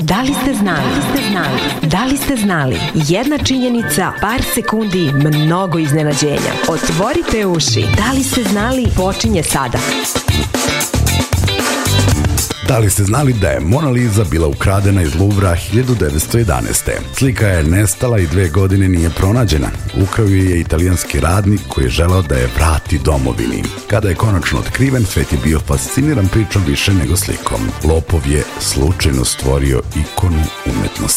Da li ste znali? Da li ste znali? Jedna činjenica, par sekundi, mnogo iznenađenja. Otvorite uši. Da li ste znali? Počinje sada. Da li ste znali da je Mona Lisa bila ukradena iz Luvra 1911. Slika je nestala i 2 godine nije pronađena. Ukrao je italijanski radnik koji je želeo da je vrati domovini. Kada je konačno otkriven, svet je bio fasciniran pričom više nego slikom. Lopov je slučajno stvorio ikonu umetnosti.